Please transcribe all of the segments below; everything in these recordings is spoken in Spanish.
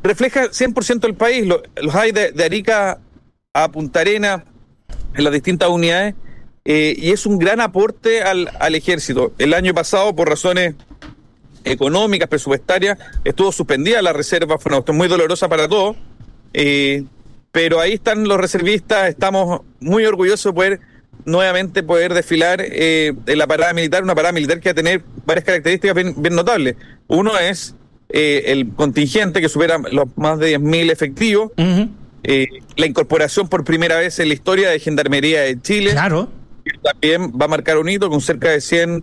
refleja 100% el país. Los hay de Arica a Punta Arenas, en las distintas unidades, y es un gran aporte al ejército. El año pasado, por razones económicas, presupuestarias, estuvo suspendida la reserva, fue una cuestión muy dolorosa para todos, pero ahí están los reservistas, estamos muy orgullosos de nuevamente poder desfilar en la parada militar, una parada militar que va a tener varias características bien notables. Uno es el contingente, que supera los más de 10.000 efectivos, la incorporación por primera vez en la historia de Gendarmería de Chile, claro, que también va a marcar un hito con cerca de 100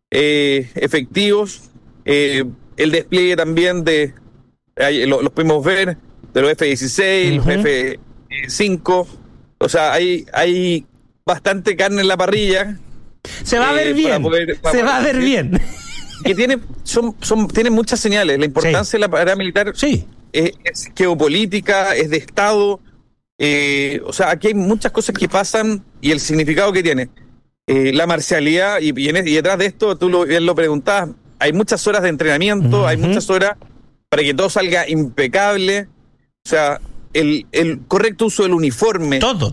efectivos, el despliegue también de, los pudimos ver, de los F-16, los F-5, o sea, hay bastante carne en la parrilla. Se va a ver bien, se va a ver bien. Que tiene muchas señales. La importancia de la parada militar es geopolítica, es de Estado. O sea, aquí hay muchas cosas que pasan y el significado que tiene. La marcialidad, y detrás de esto, tú bien lo preguntabas, hay muchas horas de entrenamiento, hay muchas horas para que todo salga impecable. O sea, el correcto uso del uniforme. Todo.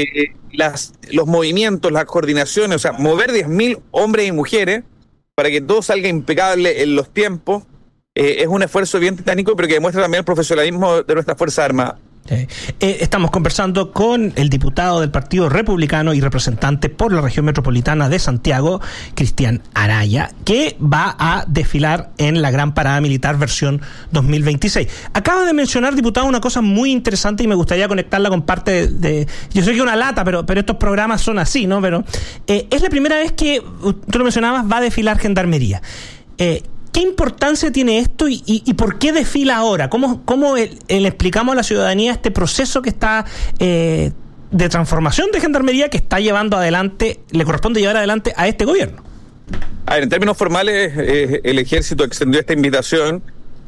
Los movimientos, las coordinaciones, o sea, mover 10.000 hombres y mujeres para que todo salga impecable en los tiempos, es un esfuerzo bien titánico, pero que demuestra también el profesionalismo de nuestras Fuerzas Armadas. Estamos conversando con el diputado del Partido Republicano y representante por la región metropolitana de Santiago, Cristian Araya, que va a desfilar en la Gran Parada Militar versión 2026. Acaba de mencionar, diputado, una cosa muy interesante y me gustaría conectarla con parte de... Yo sé que es una lata, pero estos programas son así, ¿no? Pero es la primera vez que, tú lo mencionabas, va a desfilar Gendarmería. ¿Qué importancia tiene esto y por qué desfila ahora? ¿Cómo le explicamos a la ciudadanía este proceso que está de transformación de Gendarmería que está llevando adelante, le corresponde llevar adelante a este gobierno? A ver, en términos formales, el Ejército extendió esta invitación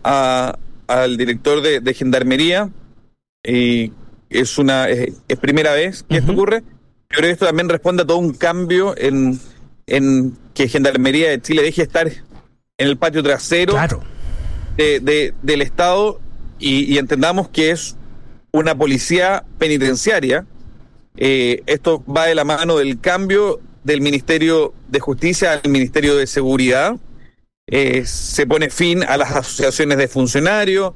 al director de Gendarmería, y es primera vez que esto ocurre. Yo creo que esto también responde a todo un cambio en que Gendarmería de Chile deje de estar en el patio trasero del Estado y entendamos que es una policía penitenciaria. Esto va de la mano del cambio del Ministerio de Justicia al Ministerio de Seguridad. Se pone fin a las asociaciones de funcionarios,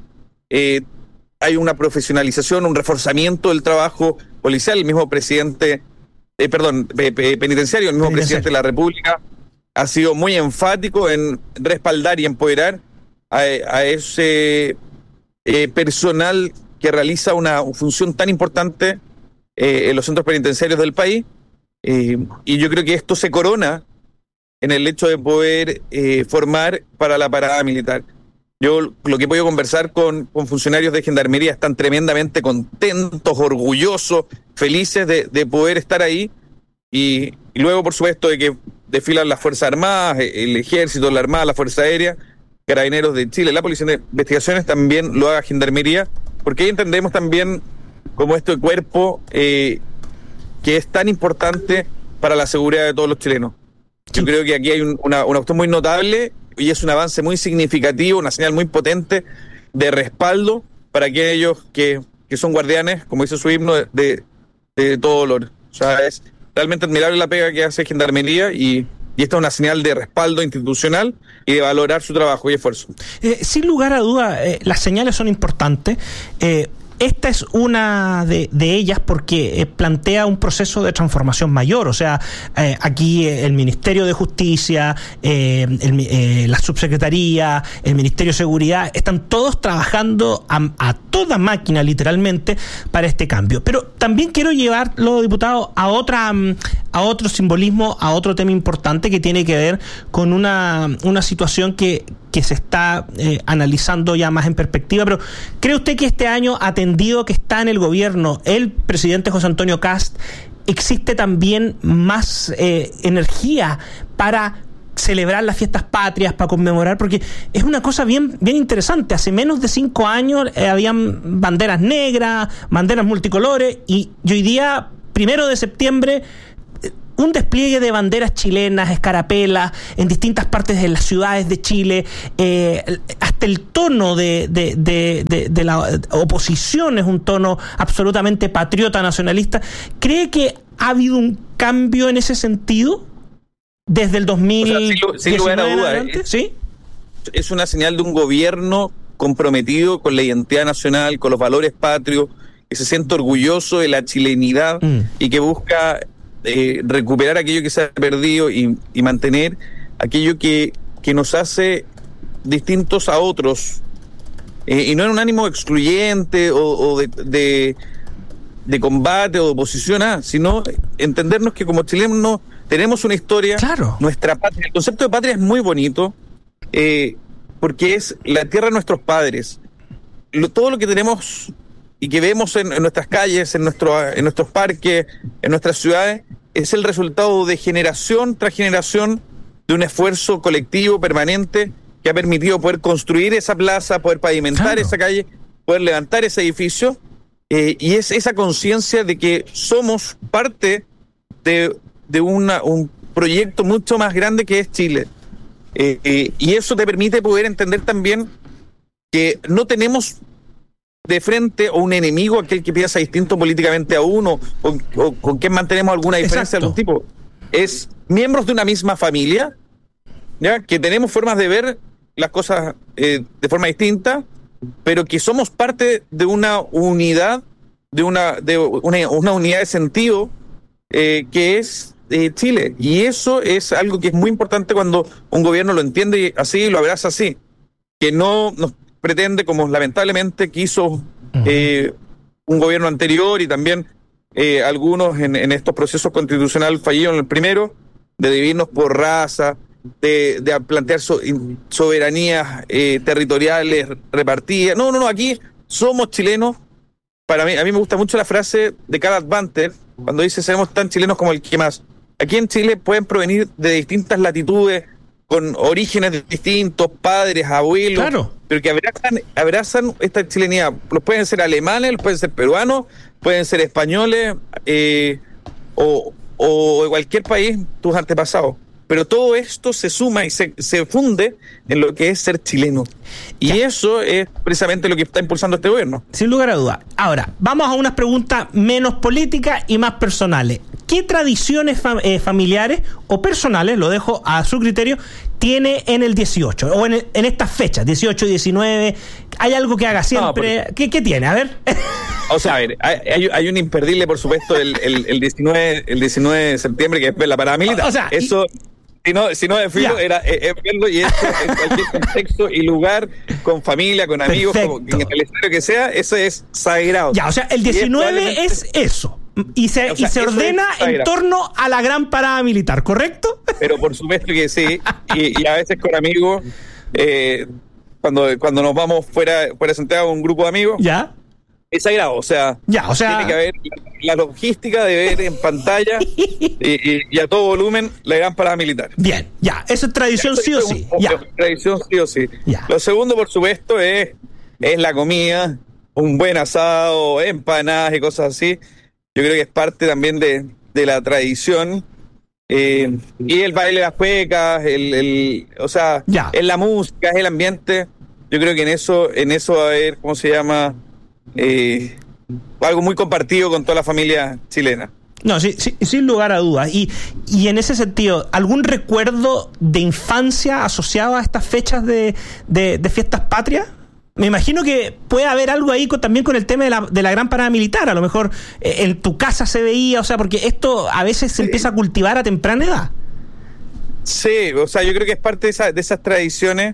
hay una profesionalización, un reforzamiento del trabajo policial. El mismo presidente, penitenciario, el mismo presidente de la República ha sido muy enfático en respaldar y empoderar a ese personal que realiza una función tan importante en los centros penitenciarios del país, y yo creo que esto se corona en el hecho de poder formar para la parada militar. Yo lo que he podido conversar con funcionarios de Gendarmería, están tremendamente contentos, orgullosos, felices de poder estar ahí, y luego, por supuesto, de que desfilan las Fuerzas Armadas, el Ejército, la Armada, la Fuerza Aérea, Carabineros de Chile, la Policía de Investigaciones también lo haga Gendarmería, porque ahí entendemos también como este cuerpo que es tan importante para la seguridad de todos los chilenos. Yo creo que aquí hay una cuestión muy notable y es un avance muy significativo, una señal muy potente de respaldo para aquellos que son guardianes, como dice su himno, de todo dolor. O sea, es realmente admirable la pega que hace Gendarmería y esta es una señal de respaldo institucional y de valorar su trabajo y esfuerzo. Sin lugar a duda, las señales son importantes. Esta es una de ellas porque plantea un proceso de transformación mayor. O sea, aquí el Ministerio de Justicia, la Subsecretaría, el Ministerio de Seguridad, están todos trabajando a toda máquina, literalmente, para este cambio. Pero también quiero llevarlo, diputado, a otro simbolismo, a otro tema importante que tiene que ver con una situación que se está analizando ya más en perspectiva. Pero ¿cree usted que este año, atendido que está en el gobierno el presidente José Antonio Kast, existe también más energía para celebrar las fiestas patrias, para conmemorar? Porque es una cosa bien interesante. Hace menos de 5 años habían banderas negras, banderas multicolores, y hoy día, 1 de septiembre, un despliegue de banderas chilenas, escarapelas, en distintas partes de las ciudades de Chile, hasta el tono de la oposición es un tono absolutamente patriota, nacionalista. ¿Cree que ha habido un cambio en ese sentido desde el 2019 sin lugar a duda, adelante? ¿Sí? Es una señal de un gobierno comprometido con la identidad nacional, con los valores patrios, que se siente orgulloso de la chilenidad y que busca recuperar aquello que se ha perdido y mantener aquello que nos hace distintos a otros, y no en un ánimo excluyente o de combate o de oposición, sino entendernos que como chilenos tenemos una historia, claro. Nuestra patria. El concepto de patria es muy bonito, porque es la tierra de nuestros padres. Todo lo que tenemos y que vemos en nuestras calles, en nuestros parques, en nuestras ciudades, es el resultado de generación tras generación de un esfuerzo colectivo permanente que ha permitido poder construir esa plaza, poder pavimentar claro. esa calle, poder levantar ese edificio, y es esa conciencia de que somos parte de un proyecto mucho más grande que es Chile. Y eso te permite poder entender también que no tenemos de frente o un enemigo, aquel que piensa distinto políticamente a uno, o con quien mantenemos alguna diferencia de algún tipo. Es miembros de una misma familia, ¿ya? Que tenemos formas de ver las cosas de forma distinta, pero que somos parte de una unidad, de una unidad de sentido, que es Chile. Y eso es algo que es muy importante cuando un gobierno lo entiende así y lo abraza así, que no nos pretende, como lamentablemente quiso un gobierno anterior y también algunos en estos procesos constitucionales fallidos en el primero, de dividirnos por raza, de plantear soberanías territoriales repartidas. No, aquí somos chilenos. A mí me gusta mucho la frase de Carl Advanter, cuando dice: seremos tan chilenos como el que más. Aquí en Chile pueden provenir de distintas latitudes, con orígenes distintos, padres, abuelos, claro. Pero que abrazan esta chilenidad. Los pueden ser alemanes, los pueden ser peruanos, pueden ser españoles, o de cualquier país, tus antepasados. Pero todo esto se suma y se funde en lo que es ser chileno. Y eso es precisamente lo que está impulsando este gobierno. Sin lugar a duda. Ahora, vamos a unas preguntas menos políticas y más personales. ¿Qué tradiciones familiares o personales, lo dejo a su criterio, tiene en el 18? O en estas fechas, 18 y 19. ¿Hay algo que haga siempre? No, ¿Qué tiene? A ver. O sea, a ver, hay un imperdible, por supuesto, el 19 de septiembre, que es ver la parada militar. O sea, eso... Si no de filo, era verlo, y eso en cualquier contexto y lugar, con familia, con amigos, como, en el escenario que sea, eso es sagrado. Ya, o sea, el 19 es eso. Y se ordena en torno a la gran parada militar, ¿correcto? Pero por supuesto que sí. Y a veces con amigos, cuando nos vamos fuera de Santiago, un grupo de amigos. ¿Ya? Es sagrado, o sea, tiene que haber la logística de ver en pantalla y a todo volumen la gran parada militar. Bien, ya, eso es tradición sí o sí. Tradición sí o sí. Ya. Lo segundo, por supuesto, es la comida, un buen asado, empanadas y cosas así. Yo creo que es parte también de la tradición. Y el baile de las cuecas, es la música, es el ambiente. Yo creo que en eso va a haber, ¿cómo se llama? Algo muy compartido con toda la familia chilena. No, sí, sin lugar a dudas. Y en ese sentido, ¿algún recuerdo de infancia asociado a estas fechas de fiestas patrias? Me imagino que puede haber algo ahí también con el tema de la gran parada militar. A lo mejor en tu casa se veía, o sea, porque esto a veces se empieza a cultivar a temprana edad. Sí, o sea, yo creo que es parte de esas tradiciones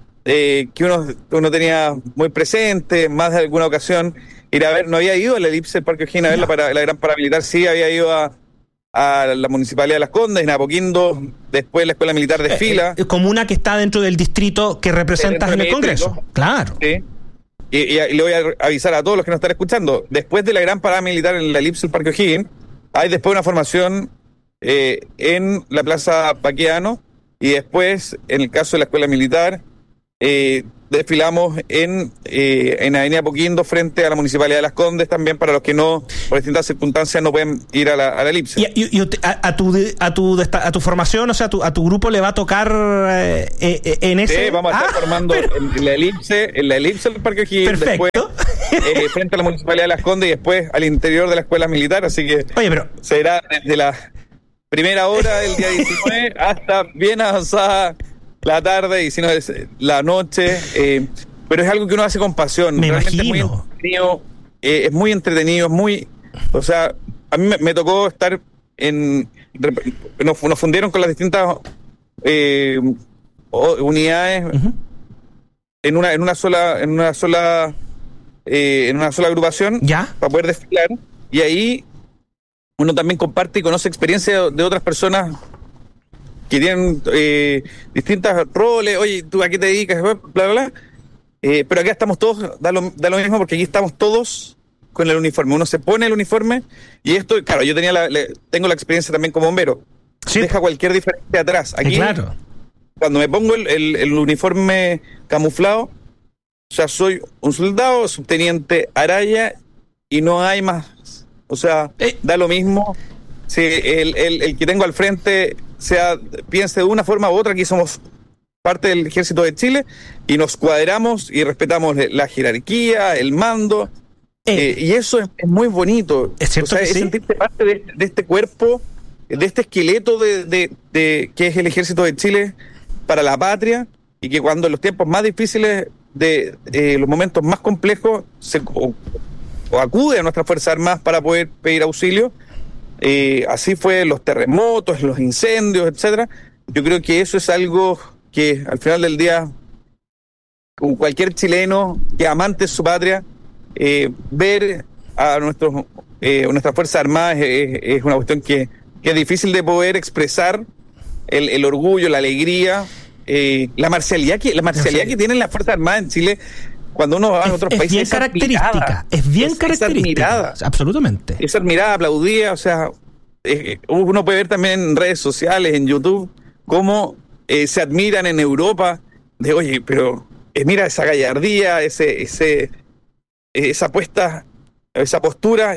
que uno tenía muy presente, más de alguna ocasión ir a ver. No había ido a la Elipse del Parque O'Higgins a ver la gran paramilitar. Sí, había ido a la Municipalidad de Las Condes, en Apoquindo, después la Escuela Militar de Fila. Comuna que está dentro del distrito que representas en el Congreso. Claro. Sí. Y le voy a avisar a todos los que nos están escuchando: después de la gran parada militar en la Elipse del Parque O'Higgins, hay después una formación en la Plaza Baqueano, y después, en el caso de la Escuela Militar, desfilamos en Avenida Poquindo frente a la Municipalidad de Las Condes, también para los que no, por distintas circunstancias, no pueden ir a la elipse. Y a tu formación, o sea, a tu grupo le va a tocar en ese... Sí, vamos a estar formando en la elipse del Parque O'Higgins, después frente a la Municipalidad de Las Condes y después al interior de la Escuela Militar, así que será desde la primera hora del día 19 hasta bien avanzada la tarde, y si no es la noche, pero es algo que uno hace con pasión. Me realmente imagino. Es muy entretenido, o sea, a mí me tocó estar nos fundieron con las distintas unidades en una sola agrupación, ¿ya? Para poder desfilar, y ahí uno también comparte y conoce experiencias de otras personas que tienen distintos roles. Oye, ¿tú a qué te dedicas? Bla, bla, bla. Pero acá estamos todos, da lo mismo, porque aquí estamos todos con el uniforme. Uno se pone el uniforme, y esto, claro, yo tengo la experiencia también como bombero. Sí. Deja cualquier diferencia atrás. Aquí, claro, cuando me pongo el uniforme camuflado, o sea, soy un soldado, subteniente Araya, y no hay más. O sea, da lo mismo. Si el que tengo al frente piense de una forma u otra, aquí somos parte del Ejército de Chile y nos cuadramos y respetamos la jerarquía, el mando, y eso es muy bonito. Es cierto, o sea, es sentirte parte de este cuerpo, de este esqueleto de que es el Ejército de Chile para la patria, y que cuando en los tiempos más difíciles, de los momentos más complejos, o acude a nuestras Fuerzas Armadas para poder pedir auxilio. Así fue los terremotos, los incendios, etcétera. Yo creo que eso es algo que al final del día, cualquier chileno que amante de su patria, ver a nuestras Fuerzas Armadas es una cuestión que es difícil de poder expresar. El orgullo, la alegría, la marcialidad que tienen las Fuerzas Armadas en Chile. Cuando uno va a otros países, bien característica, es bien característica, absolutamente. Es admirada, aplaudida, o sea, uno puede ver también en redes sociales, en YouTube, cómo se admiran en Europa, de oye, pero mira esa gallardía, esa postura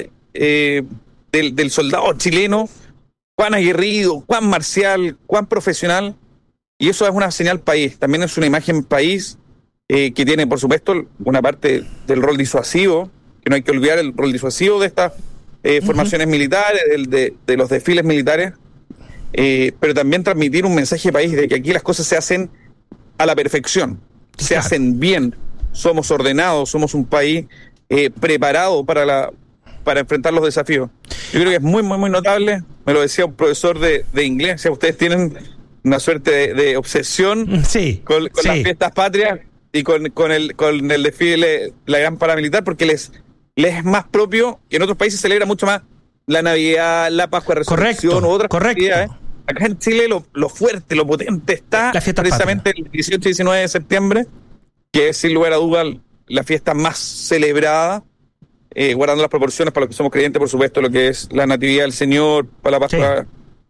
del soldado chileno, cuán aguerrido, cuán marcial, cuán profesional, y eso es una señal país, también es una imagen país. Que tiene, por supuesto, una parte del rol disuasivo, que no hay que olvidar el rol disuasivo de estas formaciones militares, de los desfiles militares, pero también transmitir un mensaje país de que aquí las cosas se hacen a la perfección, se hacen bien, somos ordenados, somos un país preparado para enfrentar los desafíos. Yo creo que es muy, muy, muy notable. Me lo decía un profesor de inglés, o sea, ustedes tienen una suerte de obsesión con las fiestas patrias y con el desfile, la gran paramilitar, porque les es más propio, que en otros países se celebra mucho más la Navidad, la Pascua de Resurrección u otras festividades. Acá en Chile lo fuerte, lo potente está precisamente patria. El 18 y 19 de septiembre, que es sin lugar a dudas la fiesta más celebrada, guardando las proporciones para los que somos creyentes, por supuesto, lo que es la Natividad del Señor, para la Pascua,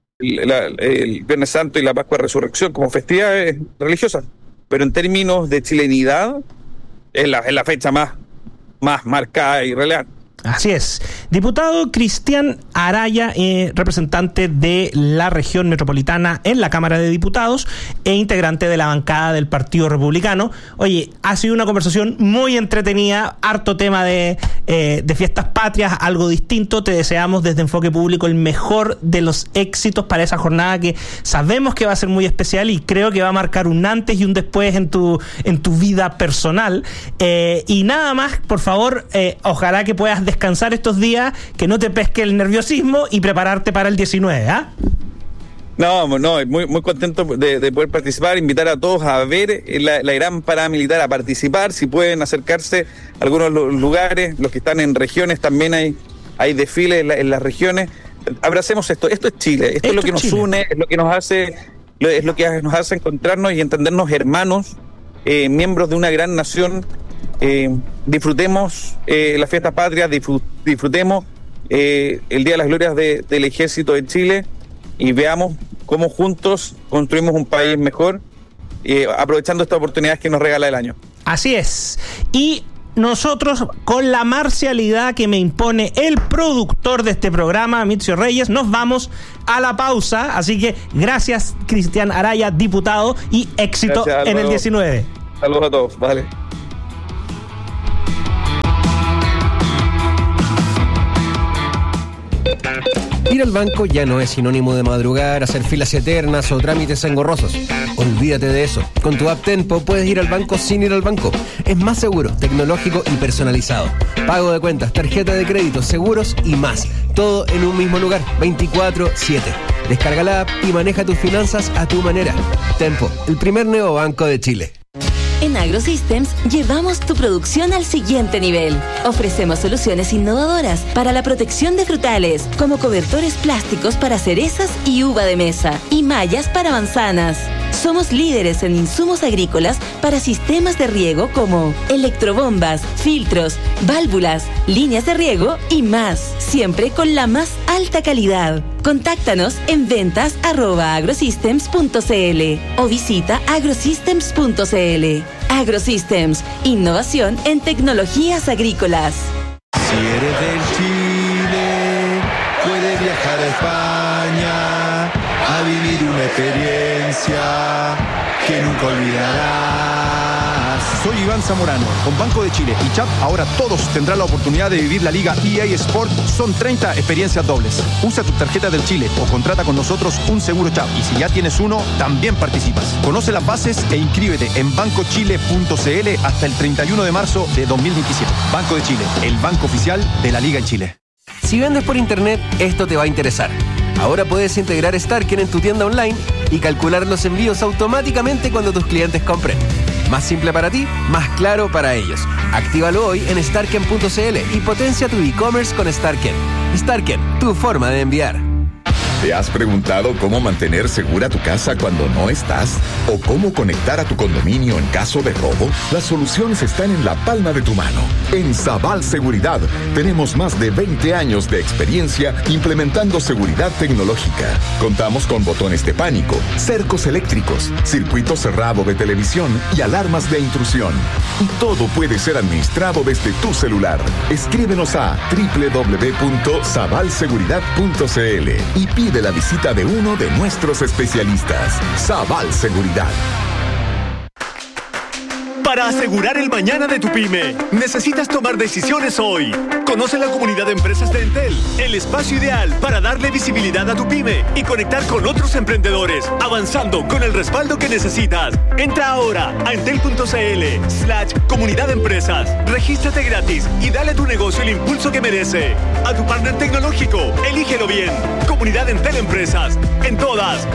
el Viernes Santo y la Pascua de Resurrección como festividades religiosas. Pero en términos de chilenidad, es la fecha más marcada y relevante. Así es. Diputado Cristian Araya, representante de la región metropolitana en la Cámara de Diputados e integrante de la bancada del Partido Republicano. Oye, ha sido una conversación muy entretenida, harto tema de fiestas patrias, algo distinto. Te deseamos desde Enfoque Público el mejor de los éxitos para esa jornada que sabemos que va a ser muy especial y creo que va a marcar un antes y un después en tu vida personal. Y nada más, por favor, ojalá que puedas descansar estos días, que no te pesque el nerviosismo y prepararte para el 19, ¿ah? No, muy, muy contento de poder participar, invitar a todos a ver la gran paramilitar, a participar, si pueden acercarse a algunos lugares, los que están en regiones, también hay desfiles en las regiones. Abracemos esto es Chile, esto es lo que nos une, es lo que nos hace encontrarnos y entendernos hermanos, miembros de una gran nación. Disfrutemos las fiestas patrias, disfrutemos el Día de las Glorias del Ejército de Chile y veamos cómo juntos construimos un país mejor aprovechando estas oportunidades que nos regala el año. Así es. Y nosotros, con la marcialidad que me impone el productor de este programa, Mitzio Reyes, nos vamos a la pausa. Así que gracias, Cristian Araya, diputado, y éxito gracias, en el 19. Saludos a todos, vale. Ir al banco ya no es sinónimo de madrugar, hacer filas eternas o trámites engorrosos. Olvídate de eso. Con tu app Tenpo puedes ir al banco sin ir al banco. Es más seguro, tecnológico y personalizado. Pago de cuentas, tarjeta de crédito, seguros y más. Todo en un mismo lugar, 24/7. Descarga la app y maneja tus finanzas a tu manera. Tenpo, el primer neobanco de Chile. En AgroSystems llevamos tu producción al siguiente nivel. Ofrecemos soluciones innovadoras para la protección de frutales, como cobertores plásticos para cerezas y uva de mesa, y mallas para manzanas. Somos líderes en insumos agrícolas para sistemas de riego como electrobombas, filtros, válvulas, líneas de riego y más, siempre con la más alta calidad. Contáctanos en ventas@agrosystems.cl o visita agrosystems.cl. AgroSystems, innovación en tecnologías agrícolas. Si eres del Chile, puedes viajar a España a vivir una experiencia que nunca olvidarás. Soy Iván Zamorano. Con Banco de Chile y CHAP, ahora todos tendrán la oportunidad de vivir la Liga EA Sport. Son 30 experiencias dobles. Usa tu tarjeta del Chile o contrata con nosotros un seguro CHAP. Y si ya tienes uno, también participas. Conoce las bases e inscríbete en bancochile.cl hasta el 31 de marzo de 2027. Banco de Chile, el banco oficial de la Liga en Chile. Si vendes por internet, esto te va a interesar. Ahora puedes integrar Starken en tu tienda online y calcular los envíos automáticamente cuando tus clientes compren. Más simple para ti, más claro para ellos. Actívalo hoy en starken.cl y potencia tu e-commerce con Starken. Starken, tu forma de enviar. ¿Te has preguntado cómo mantener segura tu casa cuando no estás? ¿O cómo conectar a tu condominio en caso de robo? Las soluciones están en la palma de tu mano. En Sabal Seguridad tenemos más de 20 años de experiencia implementando seguridad tecnológica. Contamos con botones de pánico, cercos eléctricos, circuito cerrado de televisión y alarmas de intrusión. Y todo puede ser administrado desde tu celular. Escríbenos a www.sabalseguridad.cl y pide la visita de uno de nuestros especialistas. Sabal Seguridad. Para asegurar el mañana de tu pyme, necesitas tomar decisiones hoy. Conoce la comunidad de empresas de Entel, el espacio ideal para darle visibilidad a tu pyme y conectar con otros emprendedores, avanzando con el respaldo que necesitas. Entra ahora a entel.cl/comunidad de empresas. Regístrate gratis y dale a tu negocio el impulso que merece. A tu partner tecnológico, elígelo bien. Comunidad Entel Empresas. En todas.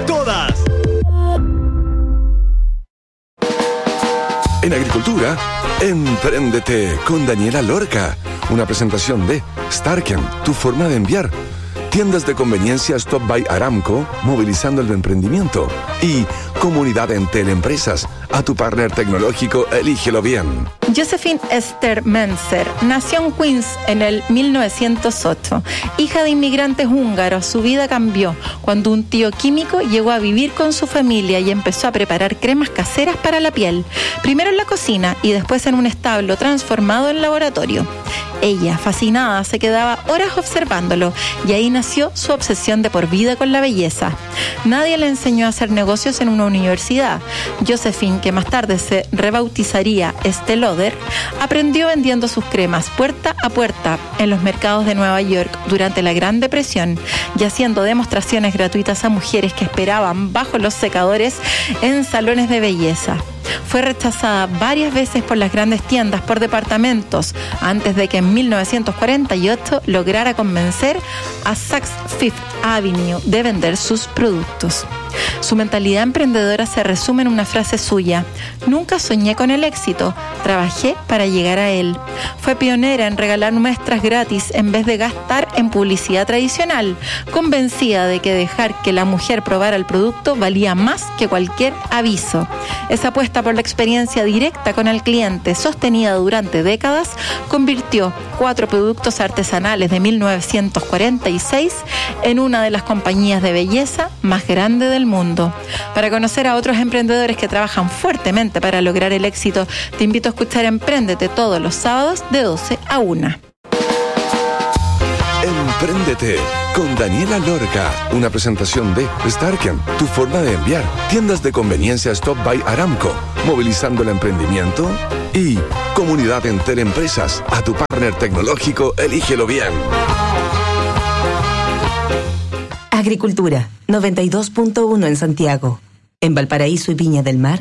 En agricultura, empréndete con Daniela Lorca. Una presentación de Starken, tu forma de enviar. Tiendas de conveniencia Stop by Aramco, movilizando el emprendimiento. Y Comunidad Entel Empresas, a tu partner tecnológico, elígelo bien. Josephine Esther Menzer nació en Queens en el 1908. Hija de inmigrantes húngaros, su vida cambió cuando un tío químico llegó a vivir con su familia y empezó a preparar cremas caseras para la piel. Primero en la cocina y después en un establo transformado en laboratorio. Ella, fascinada, se quedaba horas observándolo y ahí nació su obsesión de por vida con la belleza. Nadie le enseñó a hacer negocios en una universidad. Josephine, que más tarde se rebautizaría Estée Lauder, aprendió vendiendo sus cremas puerta a puerta en los mercados de Nueva York durante la Gran Depresión y haciendo demostraciones gratuitas a mujeres que esperaban bajo los secadores en salones de belleza. Fue rechazada varias veces por las grandes tiendas por departamentos antes de que en 1948 lograra convencer a Saks Fifth Avenue de vender sus productos. Su mentalidad emprendedora se resume en una frase suya: nunca soñé con el éxito, trabajé para llegar a él. Fue pionera en regalar muestras gratis en vez de gastar en publicidad tradicional, convencida de que dejar que la mujer probara el producto valía más que cualquier aviso. Esa apuesta por la experiencia directa con el cliente, sostenida durante décadas, convirtió 4 productos artesanales de 1946 en una de las compañías de belleza más grandes del mundo. Para conocer a otros emprendedores que trabajan fuertemente para lograr el éxito, te invito a escuchar Empréndete todos los sábados de 12 a 1. Empréndete con Daniela Lorca, una presentación de Starken, tu forma de enviar, tiendas de conveniencia Stop by Aramco, movilizando el emprendimiento, y Comunidad Entel Empresas, a tu partner tecnológico, elígelo bien. Agricultura, 92.1 en Santiago. En Valparaíso y Viña del Mar,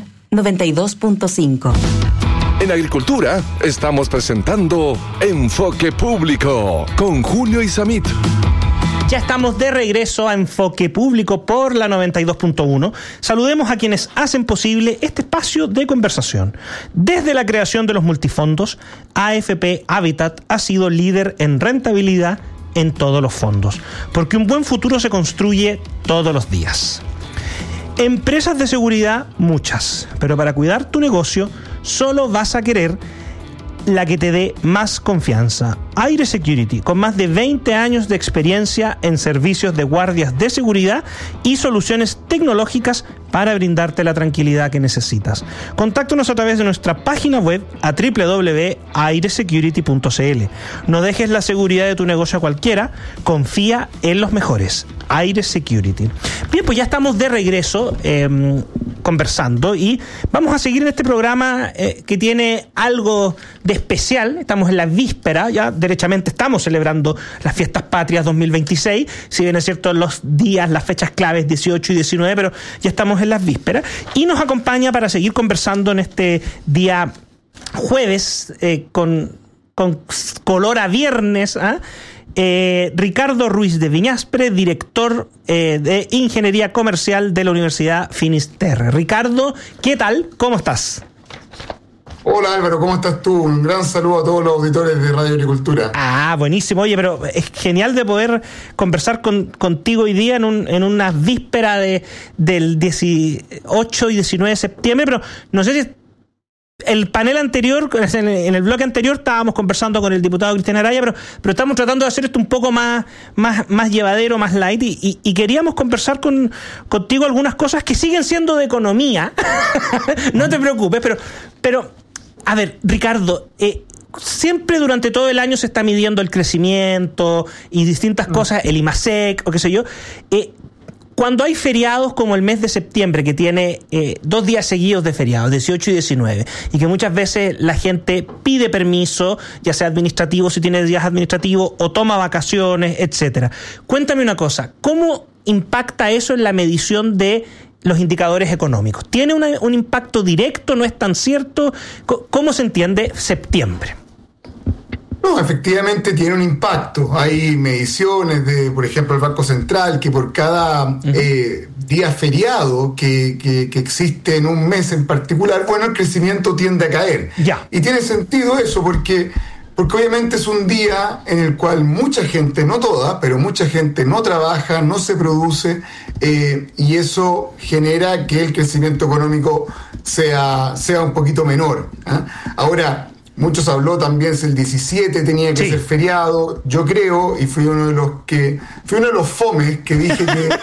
92.5. En Agricultura estamos presentando Enfoque Público con Julio Isamit. Ya estamos de regreso a Enfoque Público por la 92.1. Saludemos a quienes hacen posible este espacio de conversación. Desde la creación de los multifondos, AFP Habitat ha sido líder en rentabilidad en todos los fondos, porque un buen futuro se construye todos los días. Empresas de seguridad, muchas, pero para cuidar tu negocio solo vas a querer la que te dé más confianza. Aire Security, con más de 20 años de experiencia en servicios de guardias de seguridad y soluciones tecnológicas para brindarte la tranquilidad que necesitas. Contáctanos a través de nuestra página web a www.airesecurity.cl. No dejes la seguridad de tu negocio a cualquiera, confía en los mejores. Aire Security. Bien, pues ya estamos de regreso conversando y vamos a seguir en este programa que tiene algo de especial. Estamos en la víspera, ya derechamente estamos celebrando las Fiestas Patrias 2026, si bien es cierto los días, las fechas claves 18 y 19, pero ya estamos en las vísperas y nos acompaña para seguir conversando en este día jueves con color a viernes, Ricardo Ruiz de Viñaspre, director de Ingeniería Comercial de la Universidad Finisterre. Ricardo, ¿qué tal? ¿Cómo estás? Hola Álvaro, ¿cómo estás tú? Un gran saludo a todos los auditores de Radio Agricultura. Ah, buenísimo. Oye, pero es genial de poder conversar contigo hoy día en una víspera del 18 y 19 de septiembre, pero no sé si el panel anterior, en el bloque anterior estábamos conversando con el diputado Cristian Araya, pero estamos tratando de hacer esto un poco más llevadero, más light, y queríamos conversar contigo algunas cosas que siguen siendo de economía. No te preocupes, pero a ver, Ricardo, siempre durante todo el año se está midiendo el crecimiento y distintas cosas, el IMASEC o qué sé yo. Cuando hay feriados como el mes de septiembre, que tiene 2 días seguidos de feriados, 18 y 19, y que muchas veces la gente pide permiso, ya sea administrativo, si tiene días administrativos, o toma vacaciones, etcétera. Cuéntame una cosa, ¿cómo impacta eso en la medición de los indicadores económicos? ¿Tiene un impacto directo? ¿No es tan cierto? ¿Cómo se entiende septiembre? No, efectivamente tiene un impacto. Hay mediciones de, por ejemplo, el Banco Central, que por cada día feriado que existe en un mes en particular, bueno, el crecimiento tiende a caer. Ya. Y tiene sentido eso porque obviamente es un día en el cual mucha gente, no toda, pero mucha gente no trabaja, no se produce, y eso genera que el crecimiento económico sea un poquito menor. Ahora, muchos habló también si el 17 tenía que ser feriado. Yo creo, y fui uno de los fomes que dije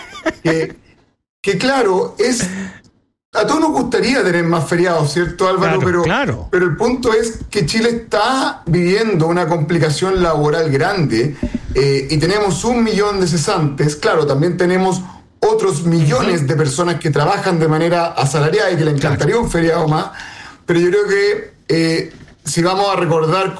que claro, a todos nos gustaría tener más feriados, ¿cierto, Álvaro? Pero el punto es que Chile está viviendo una complicación laboral grande, y tenemos 1 millón de cesantes. Claro, también tenemos otros millones de personas que trabajan de manera asalariada y que le encantaría un feriado más, pero yo creo que si vamos a recordar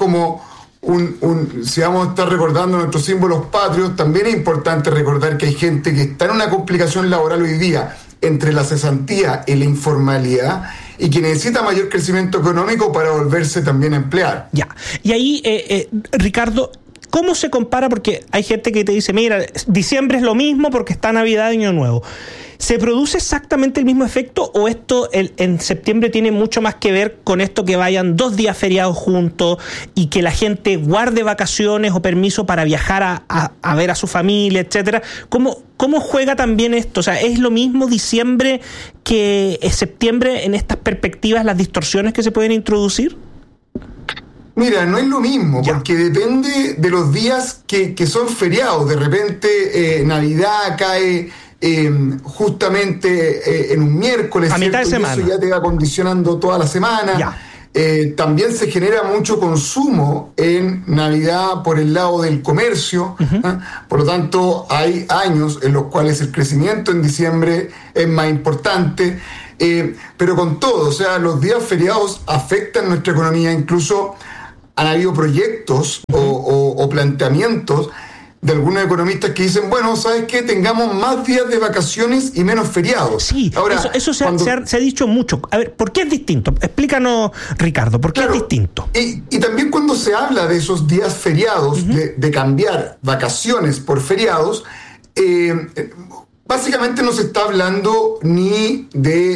si vamos a estar recordando nuestros símbolos patrios, también es importante recordar que hay gente que está en una complicación laboral hoy día entre la cesantía y la informalidad, y que necesita mayor crecimiento económico para volverse también a emplear. Ya. Y ahí, Ricardo, ¿cómo se compara? Porque hay gente que te dice, mira, diciembre es lo mismo porque está Navidad y Año Nuevo. ¿Se produce exactamente el mismo efecto o esto en septiembre tiene mucho más que ver con esto que vayan 2 días feriados juntos y que la gente guarde vacaciones o permiso para viajar a ver a su familia, etcétera? ¿Cómo juega también esto? O sea, ¿es lo mismo diciembre que septiembre en estas perspectivas, las distorsiones que se pueden introducir? Mira, no es lo mismo, porque depende de los días que son feriados. De repente Navidad cae justamente en un miércoles, a mitad de semana. Y eso ya te va condicionando toda la semana. También se genera mucho consumo en Navidad por el lado del comercio. Por lo tanto, hay años en los cuales el crecimiento en diciembre es más importante. Pero con todo, o sea, los días feriados afectan nuestra economía. Incluso han habido proyectos o planteamientos de algunos economistas que dicen, bueno, ¿sabes qué? Tengamos más días de vacaciones y menos feriados. Sí, ahora, eso se ha dicho mucho. A ver, ¿por qué es distinto? Explícanos, Ricardo, ¿por qué es distinto? Y también cuando se habla de esos días feriados, de cambiar vacaciones por feriados, básicamente no se está hablando ni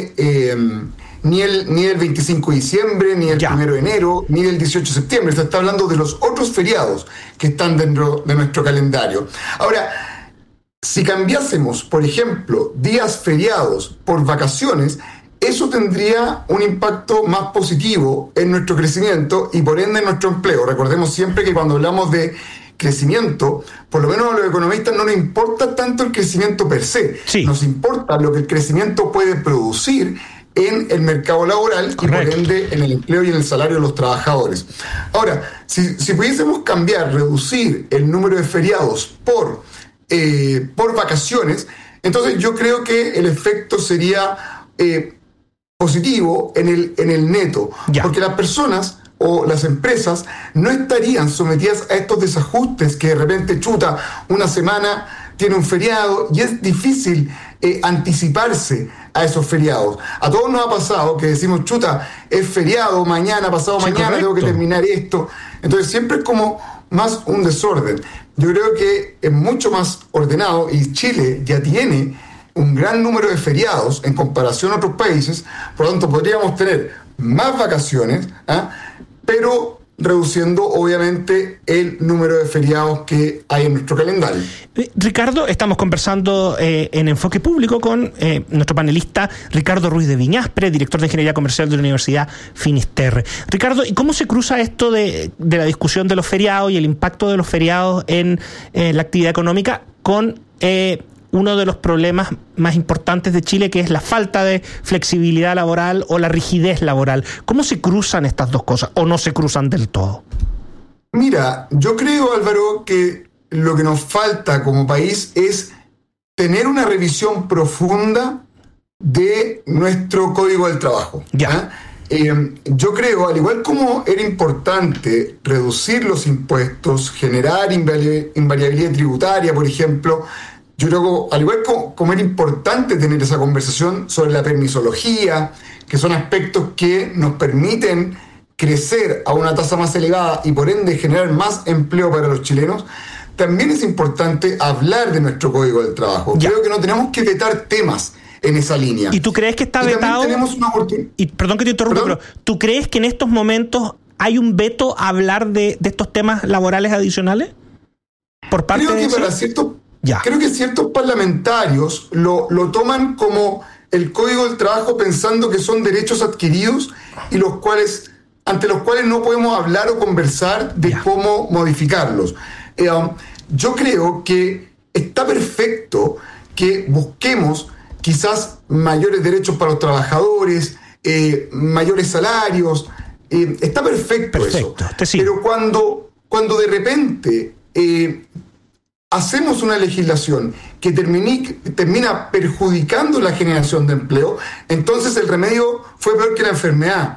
el 25 de diciembre, ni el 1 de enero, ni del 18 de septiembre. Se está hablando de los otros feriados que están dentro de nuestro calendario. Ahora, si cambiásemos, por ejemplo, días feriados por vacaciones, eso tendría un impacto más positivo en nuestro crecimiento y por ende en nuestro empleo. Recordemos siempre que cuando hablamos de crecimiento, por lo menos a los economistas no nos importa tanto el crecimiento per se. Nos importa lo que el crecimiento puede producir en el mercado laboral. Correcto. Y por ende en el empleo y en el salario de los trabajadores. Ahora, si pudiésemos reducir el número de feriados por vacaciones, entonces yo creo que el efecto sería positivo en el neto, porque las personas o las empresas no estarían sometidas a estos desajustes que de repente una semana tiene un feriado y es difícil anticiparse a esos feriados. A todos nos ha pasado que decimos, es feriado, mañana, pasado mañana, tengo que terminar esto. Entonces siempre es como más un desorden. Yo creo que es mucho más ordenado y Chile ya tiene un gran número de feriados en comparación a otros países, por lo tanto podríamos tener más vacaciones, pero reduciendo obviamente el número de feriados que hay en nuestro calendario. Ricardo, estamos conversando en Enfoque Público con nuestro panelista Ricardo Ruiz de Viñaspre, director de Ingeniería Comercial de la Universidad Finisterre. Ricardo, ¿y cómo se cruza esto de la discusión de los feriados y el impacto de los feriados en la actividad económica con uno de los problemas más importantes de Chile, que es la falta de flexibilidad laboral o la rigidez laboral? ¿Cómo se cruzan estas dos cosas o no se cruzan del todo? Mira, yo creo, Álvaro, que lo que nos falta como país es tener una revisión profunda de nuestro Código del Trabajo. Yo creo, al igual como era importante reducir los impuestos, generar invariabilidad tributaria, por ejemplo, yo creo que al igual como era importante tener esa conversación sobre la permisología, que son aspectos que nos permiten crecer a una tasa más elevada y por ende generar más empleo para los chilenos, también es importante hablar de nuestro Código del Trabajo. Creo que no tenemos que vetar temas en esa línea. ¿Y tú crees que está vetado? Y perdón que te interrumpa, pero ¿tú crees que en estos momentos hay un veto a hablar de estos temas laborales adicionales? Por parte creo de que para creo que ciertos parlamentarios lo toman como el Código del Trabajo pensando que son derechos adquiridos y ante los cuales no podemos hablar o conversar de cómo modificarlos. Yo creo que está perfecto que busquemos quizás mayores derechos para los trabajadores, mayores salarios. Está perfecto eso. Pero cuando de repente hacemos una legislación que termina perjudicando la generación de empleo, entonces el remedio fue peor que la enfermedad.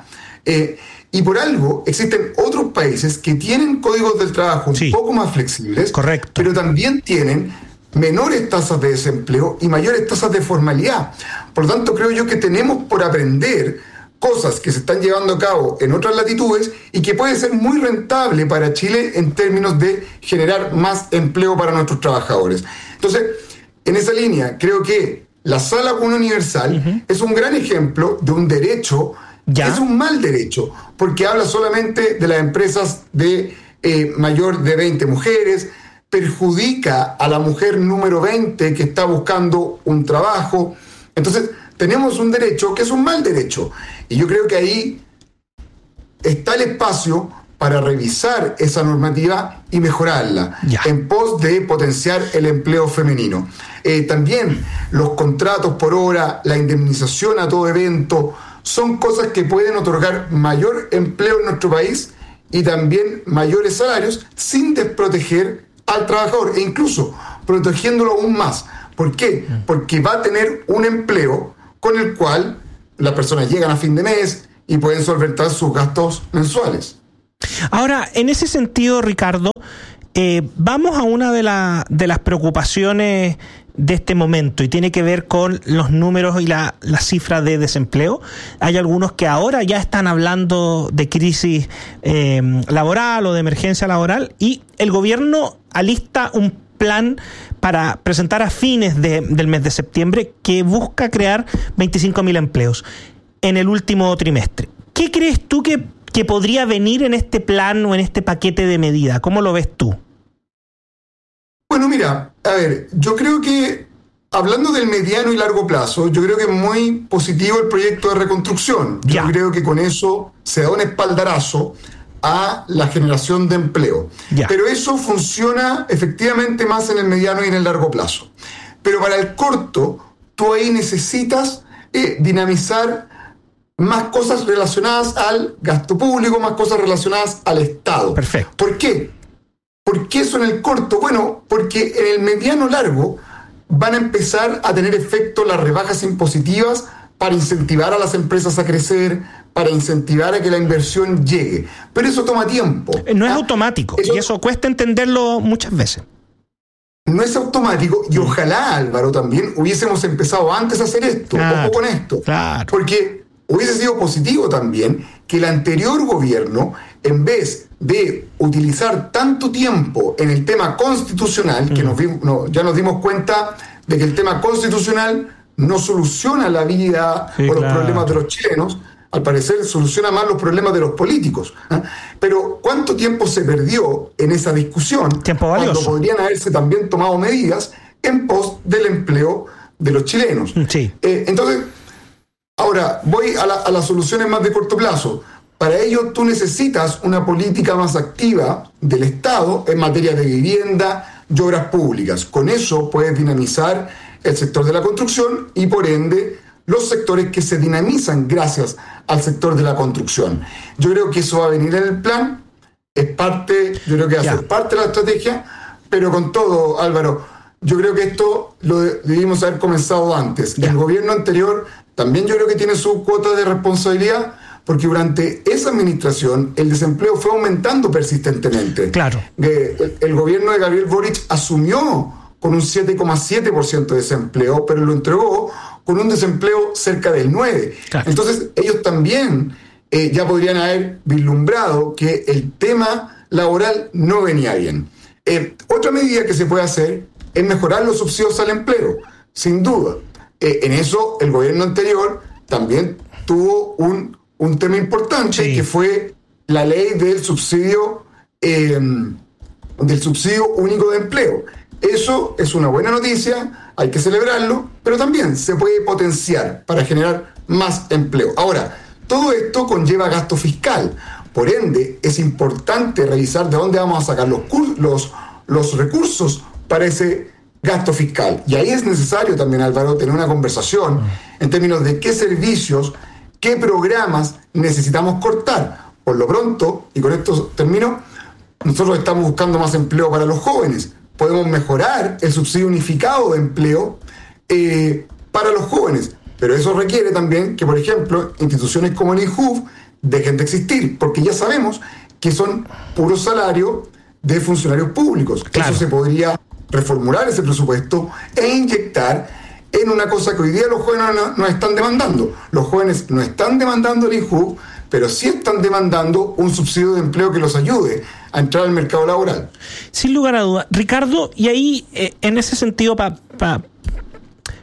Y por algo existen otros países que tienen códigos del trabajo un poco más flexibles, pero también tienen menores tasas de desempleo y mayores tasas de formalidad. Por lo tanto, creo yo que tenemos por aprender cosas que se están llevando a cabo en otras latitudes y que puede ser muy rentable para Chile en términos de generar más empleo para nuestros trabajadores. Entonces, en esa línea, creo que la Sala Común Universal es un gran ejemplo de un derecho, es un mal derecho, porque habla solamente de las empresas de mayor de 20 mujeres, perjudica a la mujer número 20 que está buscando un trabajo. Entonces, tenemos un derecho que es un mal derecho. Y yo creo que ahí está el espacio para revisar esa normativa y mejorarla en pos de potenciar el empleo femenino. También los contratos por hora, la indemnización a todo evento, son cosas que pueden otorgar mayor empleo en nuestro país y también mayores salarios sin desproteger al trabajador e incluso protegiéndolo aún más. ¿Por qué? Porque va a tener un empleo con el cual las personas llegan a fin de mes y pueden solventar sus gastos mensuales. Ahora, en ese sentido, Ricardo, vamos a una de las preocupaciones de este momento y tiene que ver con los números y la cifra de desempleo. Hay algunos que ahora ya están hablando de crisis laboral o de emergencia laboral y el gobierno alista un plan para presentar a fines del mes de septiembre que busca crear 25.000 empleos en el último trimestre. ¿Qué crees tú que podría venir en este plan o en este paquete de medidas? ¿Cómo lo ves tú? Bueno, mira, a ver, yo creo que, hablando del mediano y largo plazo, yo creo que es muy positivo el proyecto de reconstrucción. Yo creo que con eso se da un espaldarazo a la generación de empleo. Pero eso funciona efectivamente más en el mediano y en el largo plazo. Pero para el corto, tú ahí necesitas dinamizar más cosas relacionadas al gasto público, más cosas relacionadas al Estado. Perfecto. ¿Por qué? ¿Por qué eso en el corto? Bueno, porque en el mediano largo van a empezar a tener efecto las rebajas impositivas para incentivar a las empresas a crecer, para incentivar a que la inversión llegue. Pero eso toma tiempo. No es automático, y eso cuesta entenderlo muchas veces. No es automático, y ojalá, Álvaro, también hubiésemos empezado antes a hacer esto, ojo con esto. Porque hubiese sido positivo también que el anterior gobierno, en vez de utilizar tanto tiempo en el tema constitucional, que ya nos dimos cuenta de que el tema constitucional no soluciona la vida o los problemas de los chilenos, al parecer soluciona más los problemas de los políticos. Pero ¿cuánto tiempo se perdió en esa discusión? Tiempo valioso. Cuando podrían haberse también tomado medidas en pos del empleo de los chilenos. Entonces, ahora voy a las soluciones más de corto plazo. Para ello tú necesitas una política más activa del Estado en materia de vivienda y obras públicas. Con eso puedes dinamizar el sector de la construcción y por ende los sectores que se dinamizan gracias al sector de la construcción. Yo creo que eso va a venir en el plan, es parte, yo creo que va a ser parte de la estrategia, pero con todo, Álvaro, yo creo que esto lo debimos haber comenzado antes. El gobierno anterior también yo creo que tiene su cuota de responsabilidad, porque durante esa administración el desempleo fue aumentando persistentemente. El gobierno de Gabriel Boric asumió con un 7,7% de desempleo, pero lo entregó con un desempleo cerca del 9%. Entonces, ellos también ya podrían haber vislumbrado que el tema laboral no venía bien. Otra medida que se puede hacer es mejorar los subsidios al empleo, sin duda. En eso, el gobierno anterior también tuvo un tema importante, que fue la ley del subsidio único de empleo. Eso es una buena noticia, hay que celebrarlo, pero también se puede potenciar para generar más empleo. Ahora, todo esto conlleva gasto fiscal, por ende es importante revisar de dónde vamos a sacar los recursos para ese gasto fiscal. Y ahí es necesario también, Álvaro, tener una conversación en términos de qué servicios, qué programas necesitamos cortar. Por lo pronto, y con esto termino, nosotros estamos buscando más empleo para los jóvenes. Podemos mejorar el subsidio unificado de empleo para los jóvenes, pero eso requiere también que, por ejemplo, instituciones como el INJUV dejen de existir, porque ya sabemos que son puro salario de funcionarios públicos. Eso se podría reformular ese presupuesto e inyectar en una cosa que hoy día los jóvenes nos están demandando. Los jóvenes no están demandando el INJUV, pero sí están demandando un subsidio de empleo que los ayude a entrar al mercado laboral. Sin lugar a dudas. Ricardo, y ahí, en ese sentido, para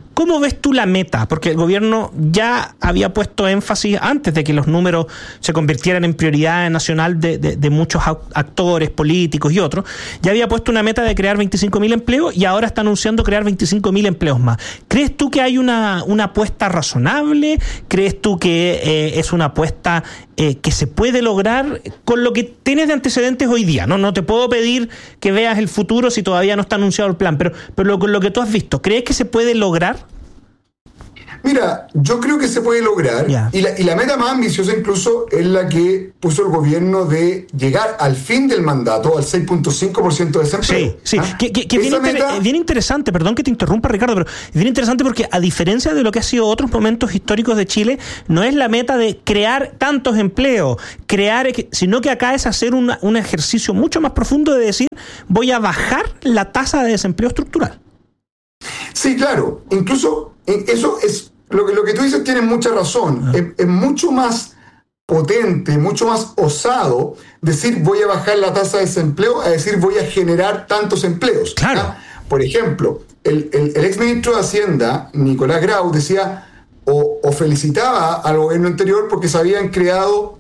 ¿Cómo ves tú la meta? Porque el gobierno ya había puesto énfasis, antes de que los números se convirtieran en prioridad nacional de muchos actores políticos y otros, ya había puesto una meta de crear 25.000 empleos y ahora está anunciando crear 25.000 empleos más. ¿Crees tú que hay una apuesta razonable? ¿Crees tú que es una apuesta que se puede lograr con lo que tienes de antecedentes hoy día? No te puedo pedir que veas el futuro si todavía no está anunciado el plan, pero con lo que tú has visto, ¿crees que se puede lograr? Mira, yo creo que se puede lograr, y la meta más ambiciosa incluso es la que puso el gobierno de llegar al fin del mandato al 6.5% de desempleo. Sí. Que bien interesante, perdón que te interrumpa, Ricardo, pero es bien interesante porque, a diferencia de lo que ha sido otros momentos históricos de Chile, no es la meta de crear tantos empleos, sino que acá es hacer un ejercicio mucho más profundo de decir, voy a bajar la tasa de desempleo estructural. Sí, claro. Incluso eso es lo que tú dices, tienes mucha razón. Es mucho más potente, mucho más osado decir voy a bajar la tasa de desempleo a decir voy a generar tantos empleos. Claro. Por ejemplo, el exministro de Hacienda, Nicolás Grau, decía o felicitaba al gobierno anterior porque se habían creado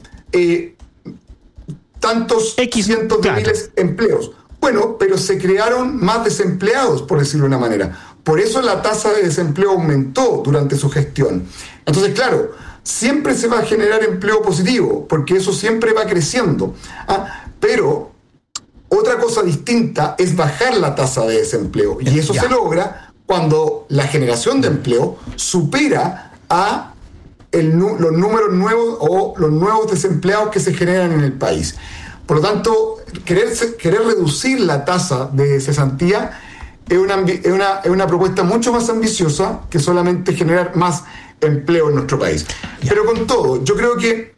tantos cientos de miles de empleos. Bueno, pero se crearon más desempleados, por decirlo de una manera. Por eso la tasa de desempleo aumentó durante su gestión. Entonces, claro, siempre se va a generar empleo positivo, porque eso siempre va creciendo. Pero otra cosa distinta es bajar la tasa de desempleo. Y eso se logra cuando la generación de empleo supera a los números nuevos o los nuevos desempleados que se generan en el país. Por lo tanto, querer reducir la tasa de cesantía es una propuesta mucho más ambiciosa que solamente generar más empleo en nuestro país. Pero con todo, yo creo que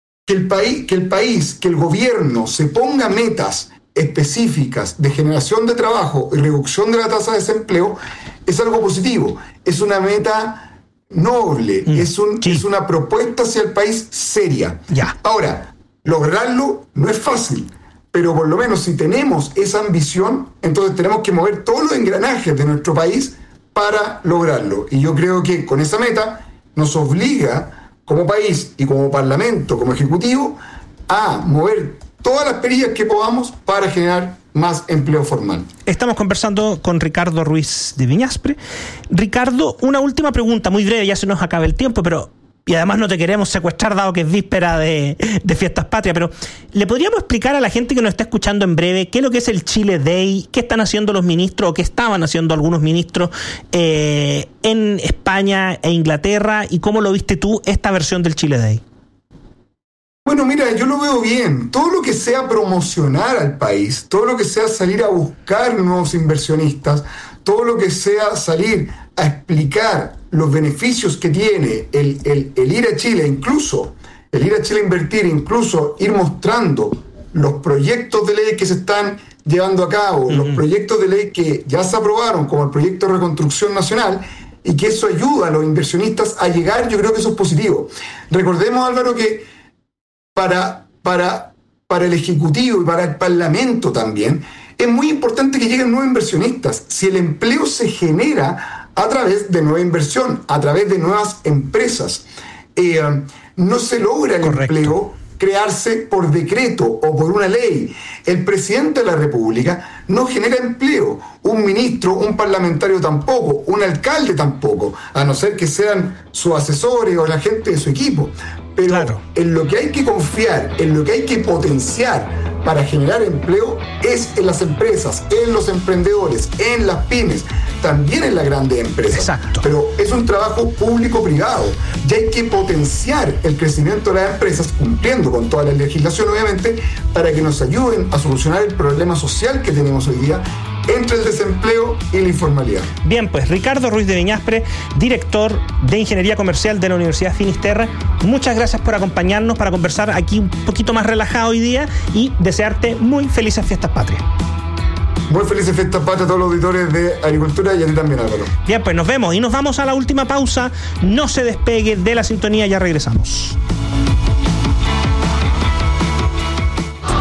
el gobierno se ponga metas específicas de generación de trabajo y reducción de la tasa de desempleo es algo positivo. Es una meta noble, es una propuesta hacia el país seria. Ahora, lograrlo no es fácil, pero por lo menos si tenemos esa ambición, entonces tenemos que mover todos los engranajes de nuestro país para lograrlo. Y yo creo que con esa meta nos obliga como país y como parlamento, como ejecutivo, a mover todas las perillas que podamos para generar más empleo formal. Estamos conversando con Ricardo Ruiz de Viñaspre. Ricardo, una última pregunta muy breve, ya se nos acaba el tiempo, y además no te queremos secuestrar dado que es víspera de Fiestas Patrias, pero ¿le podríamos explicar a la gente que nos está escuchando en breve qué es lo que es el Chile Day, qué están haciendo los ministros o qué estaban haciendo algunos ministros en España e Inglaterra, y cómo lo viste tú esta versión del Chile Day? Bueno, mira, yo lo veo bien. Todo lo que sea promocionar al país, todo lo que sea salir a buscar nuevos inversionistas, todo lo que sea salir a explicar los beneficios que tiene el ir a Chile, incluso el ir a Chile a invertir, incluso ir mostrando los proyectos de ley que se están llevando a cabo, los proyectos de ley que ya se aprobaron, como el proyecto de reconstrucción nacional, y que eso ayuda a los inversionistas a llegar, yo creo que eso es positivo. Recordemos, Álvaro, que para el Ejecutivo y para el Parlamento también, es muy importante que lleguen nuevos inversionistas. Si el empleo se genera a través de nueva inversión, a través de nuevas empresas, no se logra el empleo crearse por decreto o por una ley. El presidente de la República no genera empleo, un ministro, un parlamentario tampoco, un alcalde tampoco, a no ser que sean sus asesores o la gente de su equipo. Pero en lo que hay que confiar, en lo que hay que potenciar para generar empleo es en las empresas, en los emprendedores, en las pymes, también en las grandes empresas. Exacto. Pero es un trabajo público-privado y hay que potenciar el crecimiento de las empresas, cumpliendo con toda la legislación, obviamente, para que nos ayuden a solucionar el problema social que tenemos hoy día entre el desempleo y la informalidad. Bien, pues Ricardo Ruiz de Viñaspre, director de Ingeniería Comercial de la Universidad Finisterra, muchas gracias por acompañarnos para conversar aquí un poquito más relajado hoy día y desearte muy felices Fiestas Patrias. Muy felices Fiestas Patrias a todos los auditores de Agricultura y a ti también, Álvaro. Bien, pues nos vemos y nos vamos a la última pausa. No se despegue de la sintonía, ya regresamos. Ya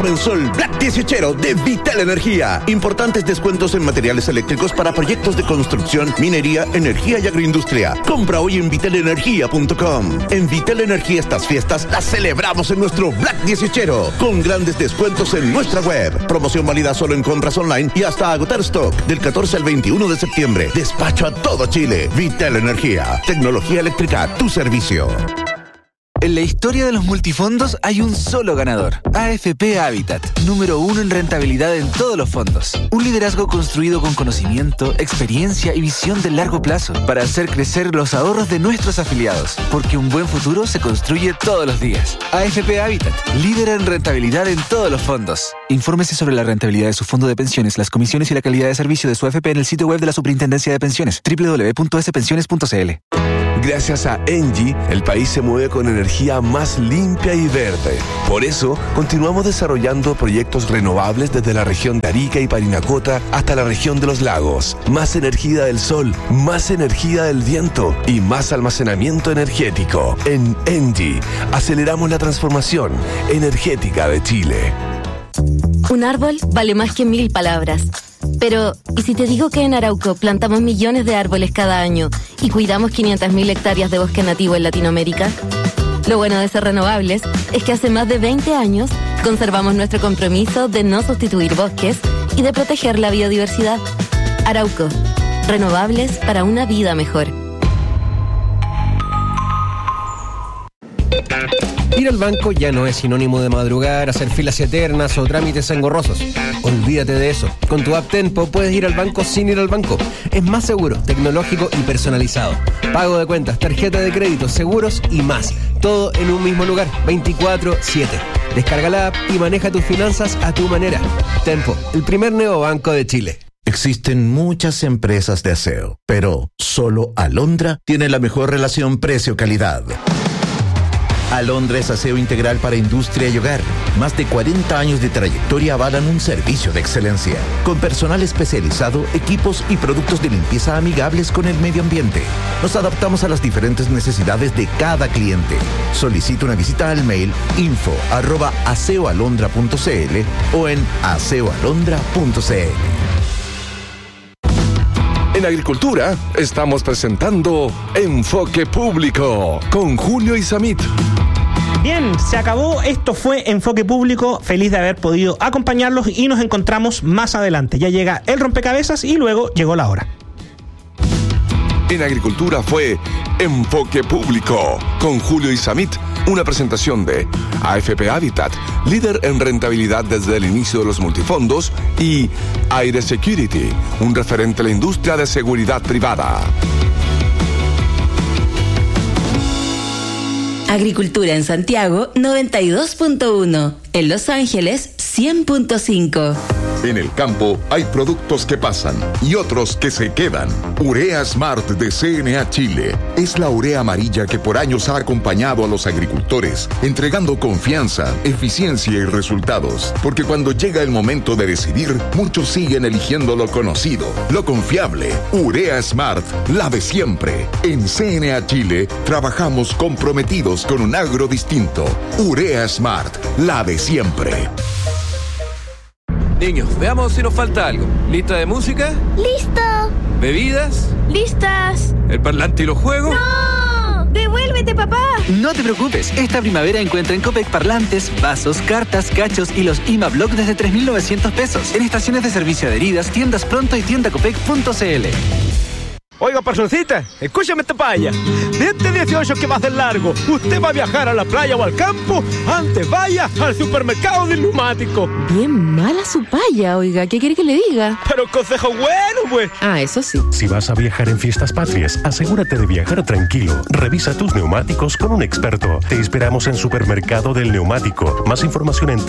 comenzó el Black 18 de Vital Energía. Importantes descuentos en materiales eléctricos para proyectos de construcción, minería, energía y agroindustria. Compra hoy en vitalenergia.com. En Vital Energía estas fiestas las celebramos en nuestro Black 18 con grandes descuentos en nuestra web. Promoción válida solo en compras online y hasta agotar stock del 14 al 21 de septiembre. Despacho a todo Chile. Vital Energía. Tecnología eléctrica a tu servicio. En la historia de los multifondos hay un solo ganador. AFP Habitat, número 1 en rentabilidad en todos los fondos. Un liderazgo construido con conocimiento, experiencia y visión de largo plazo para hacer crecer los ahorros de nuestros afiliados. Porque un buen futuro se construye todos los días. AFP Habitat, líder en rentabilidad en todos los fondos. Infórmese sobre la rentabilidad de su fondo de pensiones, las comisiones y la calidad de servicio de su AFP en el sitio web de la Superintendencia de Pensiones, www.spensiones.cl. Gracias a Engie, el país se mueve con energía más limpia y verde. Por eso, continuamos desarrollando proyectos renovables desde la región de Arica y Parinacota hasta la región de los lagos. Más energía del sol, más energía del viento y más almacenamiento energético. En Engie, aceleramos la transformación energética de Chile. Un árbol vale más que 1000 palabras. Pero, ¿y si te digo que en Arauco plantamos millones de árboles cada año y cuidamos 500.000 hectáreas de bosque nativo en Latinoamérica? Lo bueno de ser renovables es que hace más de 20 años conservamos nuestro compromiso de no sustituir bosques y de proteger la biodiversidad. Arauco, renovables para una vida mejor. Ir al banco ya no es sinónimo de madrugar, hacer filas eternas o trámites engorrosos. Olvídate de eso. Con tu app Tenpo puedes ir al banco sin ir al banco. Es más seguro, tecnológico y personalizado. Pago de cuentas, tarjeta de crédito, seguros y más. Todo en un mismo lugar, 24/7. Descarga la app y maneja tus finanzas a tu manera. Tenpo, el primer neobanco de Chile. Existen muchas empresas de aseo, pero solo Alondra tiene la mejor relación precio-calidad. Alondra es aseo integral para industria y hogar. Más de 40 años de trayectoria avalan un servicio de excelencia. Con personal especializado, equipos y productos de limpieza amigables con el medio ambiente. Nos adaptamos a las diferentes necesidades de cada cliente. Solicita una visita al mail info@aseoalondra.cl o en aseoalondra.cl. En Agricultura estamos presentando Enfoque Público con Julio Isamit. Bien, se acabó. Esto fue Enfoque Público. Feliz de haber podido acompañarlos y nos encontramos más adelante. Ya llega el rompecabezas y luego llegó la hora. En Agricultura fue Enfoque Público con Julio Isamit, una presentación de AFP Habitat, líder en rentabilidad desde el inicio de los multifondos, y Aire Security, un referente a la industria de seguridad privada. Agricultura en Santiago 92.1, en Los Ángeles 100.5. En el campo hay productos que pasan y otros que se quedan. Urea Smart de CNA Chile es la urea amarilla que por años ha acompañado a los agricultores, entregando confianza, eficiencia y resultados. Porque cuando llega el momento de decidir, muchos siguen eligiendo lo conocido, lo confiable. Urea Smart, la de siempre. En CNA Chile trabajamos comprometidos con un agro distinto. Urea Smart, la de siempre. Niños, veamos si nos falta algo. ¿Lista de música? ¡Listo! ¿Bebidas? ¡Listas! ¿El parlante y los juegos? ¡No! ¡Devuélvete, papá! No te preocupes, esta primavera encuentra en Copec parlantes, vasos, cartas, cachos y los IMA-Block desde 3.900 pesos. En estaciones de servicio adheridas, tiendas Pronto y tiendacopec.cl. Oiga, personcita, escúchame esta paya. De este 18 que va a ser largo, usted va a viajar a la playa o al campo, antes vaya al supermercado del neumático. Bien mala su paya, oiga, ¿qué quiere que le diga? Pero consejo bueno, pues. Ah, eso sí. Si vas a viajar en Fiestas Patrias, asegúrate de viajar tranquilo. Revisa tus neumáticos con un experto. Te esperamos en Supermercado del Neumático. Más información en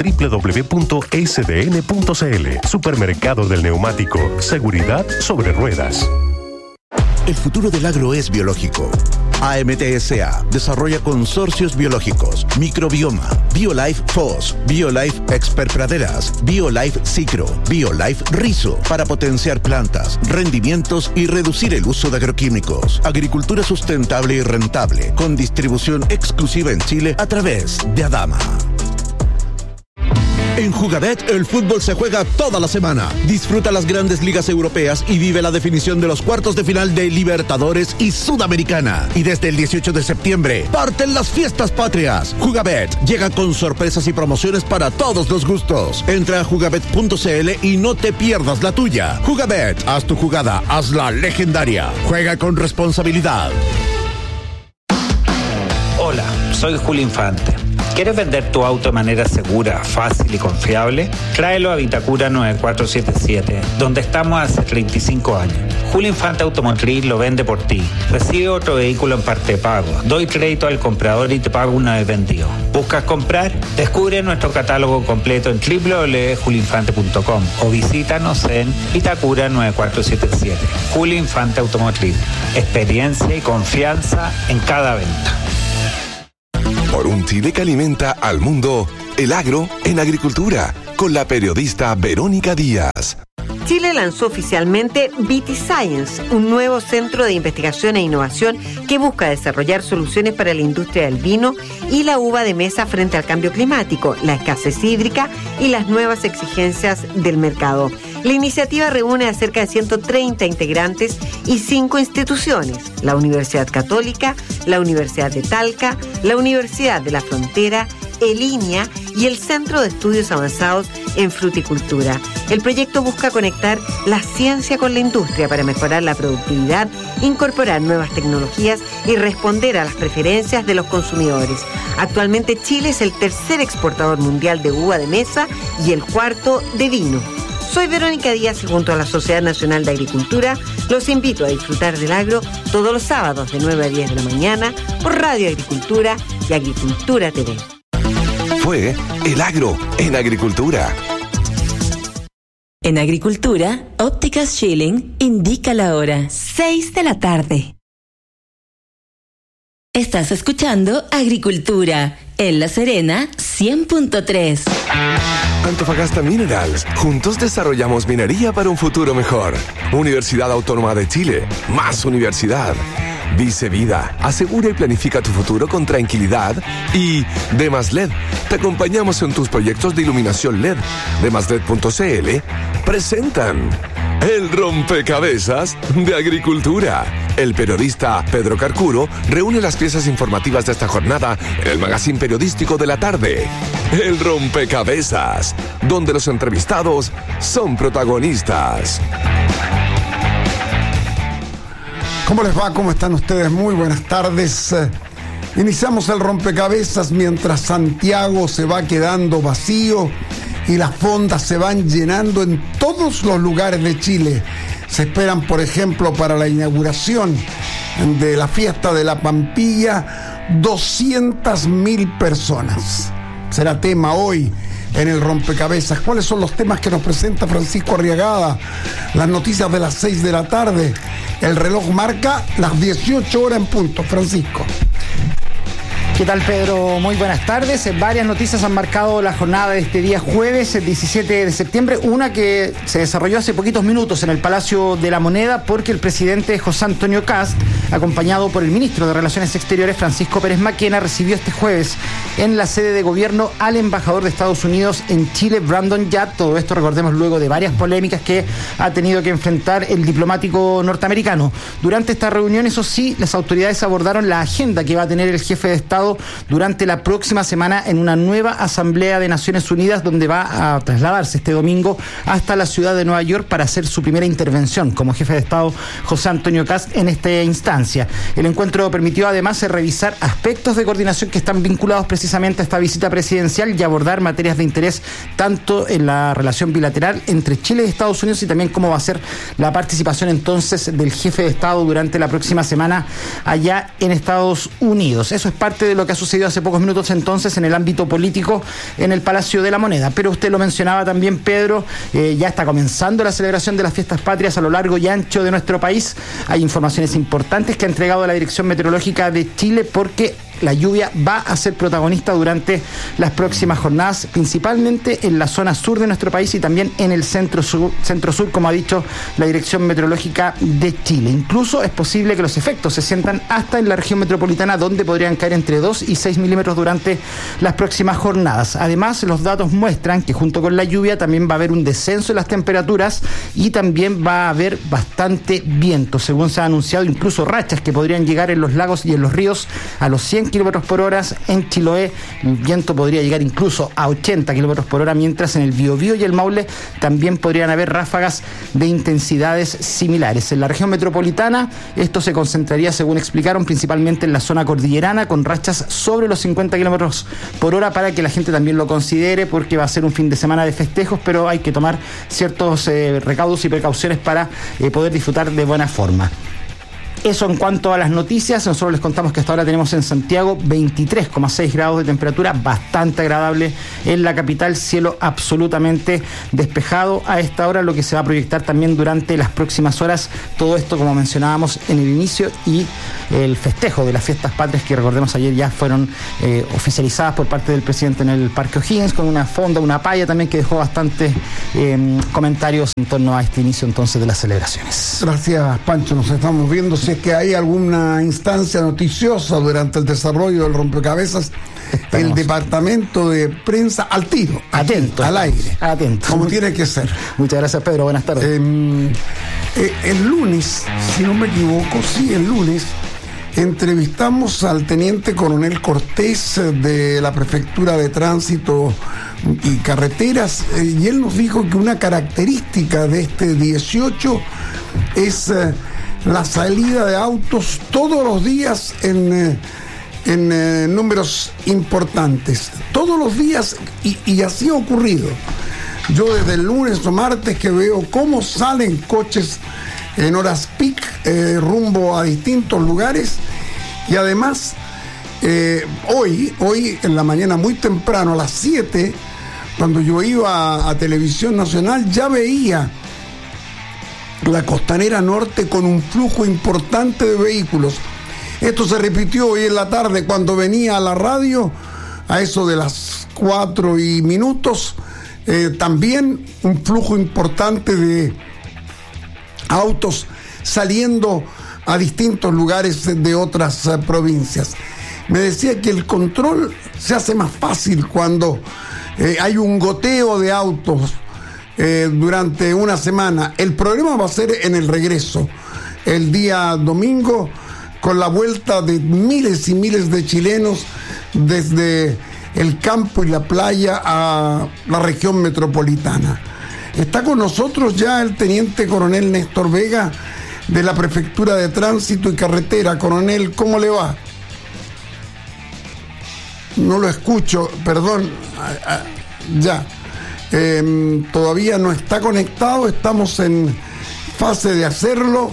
www.sdn.cl. Supermercado del Neumático. Seguridad sobre ruedas. El futuro del agro es biológico. AMTSA desarrolla consorcios biológicos, Microbioma, BioLife FOS, BioLife Expert Praderas, BioLife Cicro, BioLife Rizo, para potenciar plantas, rendimientos y reducir el uso de agroquímicos. Agricultura sustentable y rentable, con distribución exclusiva en Chile a través de Adama. En Jugabet, el fútbol se juega toda la semana. Disfruta las grandes ligas europeas y vive la definición de los cuartos de final de Libertadores y Sudamericana. Y desde el 18 de septiembre, parten las fiestas patrias. Jugabet llega con sorpresas y promociones para todos los gustos. Entra a jugabet.cl y no te pierdas la tuya. Jugabet, haz tu jugada, hazla legendaria. Juega con responsabilidad. Hola, soy Julio Infante. ¿Quieres vender tu auto de manera segura, fácil y confiable? Tráelo a Vitacura 9477, donde estamos hace 35 años. Julio Infante Automotriz lo vende por ti. Recibe otro vehículo en parte de pago. Doy crédito al comprador y te pago una vez vendido. ¿Buscas comprar? Descubre nuestro catálogo completo en www.julioinfante.com o visítanos en Vitacura 9477. Julio Infante Automotriz. Experiencia y confianza en cada venta. Por un Chile que alimenta al mundo, el agro en agricultura, con la periodista Verónica Díaz. Chile lanzó oficialmente VitiScience, un nuevo centro de investigación e innovación que busca desarrollar soluciones para la industria del vino y la uva de mesa frente al cambio climático, la escasez hídrica y las nuevas exigencias del mercado. La iniciativa reúne a cerca de 130 integrantes y 5 instituciones: la Universidad Católica, la Universidad de Talca, la Universidad de la Frontera, el INIA y el Centro de Estudios Avanzados en Fruticultura. El proyecto busca conectar la ciencia con la industria para mejorar la productividad, incorporar nuevas tecnologías y responder a las preferencias de los consumidores. Actualmente Chile es el tercer exportador mundial de uva de mesa y el cuarto de vino. Soy Verónica Díaz y junto a la Sociedad Nacional de Agricultura los invito a disfrutar del agro todos los sábados de 9 a 10 de la mañana por Radio Agricultura y Agricultura TV. Fue el agro en agricultura. En Agricultura, Ópticas Schilling indica la hora, 6 de la tarde. Estás escuchando Agricultura, en La Serena, 100.3. Antofagasta Minerals. Juntos desarrollamos minería para un futuro mejor. Universidad Autónoma de Chile. Más universidad. Vice Vida. Asegura y planifica tu futuro con tranquilidad. Y Demas LED. Te acompañamos en tus proyectos de iluminación LED. Demasled.cl presentan El Rompecabezas de Agricultura. El periodista Pedro Carcuro reúne las piezas informativas de esta jornada en el magazine periodístico de la tarde. El Rompecabezas, donde los entrevistados son protagonistas. ¿Cómo les va? ¿Cómo están ustedes? Muy buenas tardes. Iniciamos el rompecabezas mientras Santiago se va quedando vacío y las fondas se van llenando en todos los lugares de Chile. Se esperan, por ejemplo, para la inauguración de la fiesta de la Pampilla, 200.000 personas. Será tema hoy en el rompecabezas. ¿Cuáles son los temas que nos presenta Francisco Arriagada? Las noticias de las 6 de la tarde. El reloj marca las 18 horas en punto. Francisco. ¿Qué tal, Pedro? Muy buenas tardes. Varias noticias han marcado la jornada de este día jueves, el 17 de septiembre. Una que se desarrolló hace poquitos minutos en el Palacio de la Moneda porque el presidente José Antonio Kast, acompañado por el ministro de Relaciones Exteriores Francisco Pérez Maquena, recibió este jueves en la sede de gobierno al embajador de Estados Unidos en Chile, Brandon Yap. Todo esto, recordemos, luego de varias polémicas que ha tenido que enfrentar el diplomático norteamericano. Durante esta reunión, eso sí, las autoridades abordaron la agenda que va a tener el jefe de Estado durante la próxima semana en una nueva Asamblea de Naciones Unidas, donde va a trasladarse este domingo hasta la ciudad de Nueva York para hacer su primera intervención como jefe de Estado José Antonio Kast en esta instancia. El encuentro permitió además revisar aspectos de coordinación que están vinculados precisamente a esta visita presidencial y abordar materias de interés tanto en la relación bilateral entre Chile y Estados Unidos y también cómo va a ser la participación entonces del jefe de Estado durante la próxima semana allá en Estados Unidos. Eso es parte de lo que ha sucedido hace pocos minutos entonces en el ámbito político en el Palacio de la Moneda. Pero usted lo mencionaba también, Pedro, ya está comenzando la celebración de las fiestas patrias a lo largo y ancho de nuestro país. Hay informaciones importantes que ha entregado la Dirección Meteorológica de Chile porque la lluvia va a ser protagonista durante las próximas jornadas, principalmente en la zona sur de nuestro país y también en el centro-sur, como ha dicho la Dirección Meteorológica de Chile. Incluso es posible que los efectos se sientan hasta en la región metropolitana, donde podrían caer entre 2 y 6 milímetros durante las próximas jornadas. Además, los datos muestran que junto con la lluvia también va a haber un descenso en las temperaturas y también va a haber bastante viento, según se ha anunciado, incluso rachas que podrían llegar en los lagos y en los ríos a los 100 kilómetros por hora. En Chiloé el viento podría llegar incluso a 80 kilómetros por hora, mientras en el Biobío y el Maule también podrían haber ráfagas de intensidades similares. En la región metropolitana esto se concentraría, según explicaron, principalmente en la zona cordillerana, con rachas sobre los 50 kilómetros por hora, para que la gente también lo considere, porque va a ser un fin de semana de festejos, pero hay que tomar ciertos recaudos y precauciones para poder disfrutar de buena forma. Eso en cuanto a las noticias. Nosotros les contamos que hasta ahora tenemos en Santiago 23,6 grados de temperatura, bastante agradable en la capital, cielo absolutamente despejado a esta hora, lo que se va a proyectar también durante las próximas horas. Todo esto, como mencionábamos en el inicio, y el festejo de las fiestas patrias, que recordemos ayer ya fueron oficializadas por parte del presidente en el Parque O'Higgins, con una fonda, una paya también, que dejó bastantes comentarios en torno a este inicio entonces de las celebraciones. Gracias, Pancho. Nos estamos viendo. Si es que hay alguna instancia noticiosa durante el desarrollo del rompecabezas, el departamento de prensa al tiro, atento, al aire, atento, como tiene que ser. Muchas gracias, Pedro. Buenas tardes. El lunes, si no me equivoco, el lunes entrevistamos al teniente coronel Cortés de la Prefectura de Tránsito y Carreteras, y él nos dijo que una característica de este 18 es la salida de autos todos los días en números importantes, todos los días, y así ha ocurrido. Yo desde el lunes o martes que veo cómo salen coches en horas peak rumbo a distintos lugares, y además hoy en la mañana muy temprano, a las 7, cuando yo iba a Televisión Nacional, ya veía la Costanera Norte con un flujo importante de vehículos. Esto se repitió hoy en la tarde cuando venía a la radio, a eso de las 4 y minutos, también un flujo importante de autos saliendo a distintos lugares de otras provincias. Me decía que el control se hace más fácil cuando hay un goteo de autos durante una semana. El problema va a ser en el regreso, el día domingo, con la vuelta de miles y miles de chilenos desde el campo y la playa a la región metropolitana. Está con nosotros ya el teniente coronel Néstor Vega de la Prefectura de Tránsito y Carretera. Coronel, ¿cómo le va? No lo escucho, perdón. Ya. Todavía no está conectado, estamos en fase de hacerlo.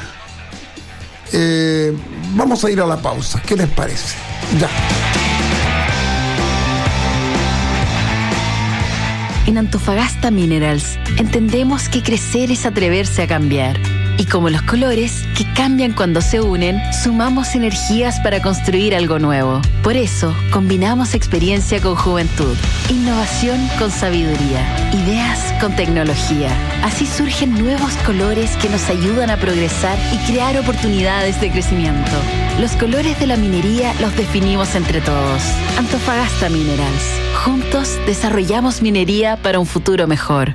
Vamos a ir a la pausa, ¿qué les parece? Ya. En Antofagasta Minerals entendemos que crecer es atreverse a cambiar. Y como los colores, que cambian cuando se unen, sumamos energías para construir algo nuevo. Por eso, combinamos experiencia con juventud, innovación con sabiduría, ideas con tecnología. Así surgen nuevos colores que nos ayudan a progresar y crear oportunidades de crecimiento. Los colores de la minería los definimos entre todos. Antofagasta Minerals. Juntos desarrollamos minería para un futuro mejor.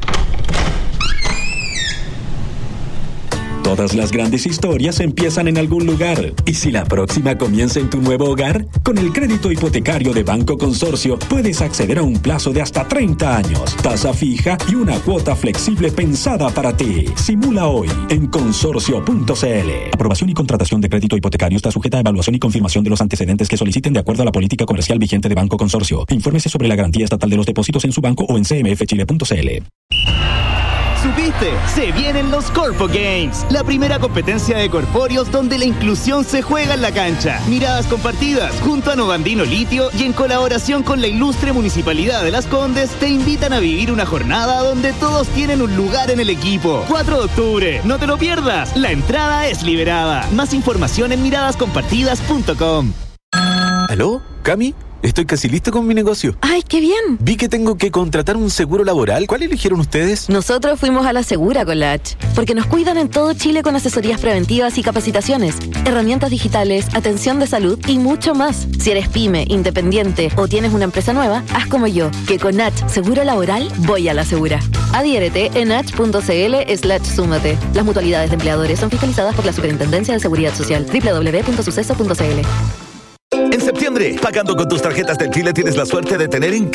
Todas las grandes historias empiezan en algún lugar. ¿Y si la próxima comienza en tu nuevo hogar? Con el crédito hipotecario de Banco Consorcio puedes acceder a un plazo de hasta 30 años, tasa fija y una cuota flexible pensada para ti. Simula hoy en consorcio.cl. Aprobación y contratación de crédito hipotecario está sujeta a evaluación y confirmación de los antecedentes que soliciten de acuerdo a la política comercial vigente de Banco Consorcio. Infórmese sobre la garantía estatal de los depósitos en su banco o en cmfchile.cl. ¿Supiste? Se vienen los Corpo Games, la primera competencia de corpóreos donde la inclusión se juega en la cancha. Miradas compartidas junto a Novandino Litio y en colaboración con la ilustre Municipalidad de Las Condes te invitan a vivir una jornada donde todos tienen un lugar en el equipo. 4 de octubre, no te lo pierdas, la entrada es liberada. Más información en miradascompartidas.com. ¿Aló? ¿Cami? Estoy casi listo con mi negocio. ¡Ay, qué bien! Vi que tengo que contratar un seguro laboral. ¿Cuál eligieron ustedes? Nosotros fuimos a la Segura con la H, porque nos cuidan en todo Chile con asesorías preventivas y capacitaciones, herramientas digitales, atención de salud y mucho más. Si eres pyme, independiente o tienes una empresa nueva, haz como yo, que con H Seguro Laboral voy a la Segura. Adhiérete en h.cl/súmate. Las mutualidades de empleadores son fiscalizadas por la Superintendencia de Seguridad Social. www.suceso.cl. En septiembre, pagando con tus tarjetas del Chile tienes la suerte de tener